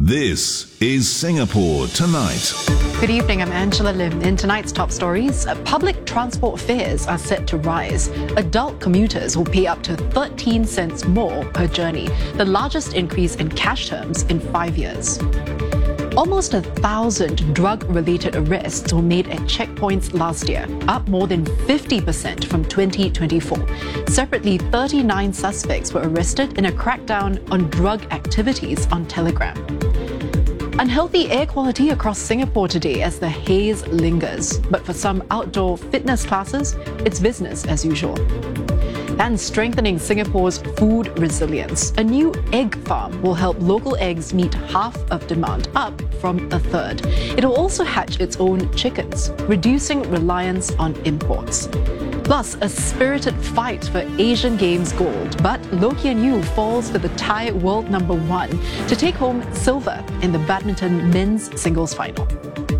This is Singapore Tonight. Good evening, I'm Angela Lim. In tonight's top stories, public transport fares are set to rise. Adult commuters will pay up to 13 cents more per journey, the largest increase in cash terms in 5 years. Almost 1,000 drug-related arrests were made at checkpoints last year, up more than 50% from 2024. Separately, 39 suspects were arrested in a crackdown on drug activities on Telegram. Unhealthy air quality across Singapore today as the haze lingers. But for some outdoor fitness classes, it's business as usual. And strengthening Singapore's food resilience. A new egg farm will help local eggs meet half of demand, up from a third. It'll also hatch its own chickens, reducing reliance on imports. Plus, a spirited fight for Asian Games gold. But Loh Kian Yew falls to the Thai world number 1 to take home silver in the badminton men's singles final.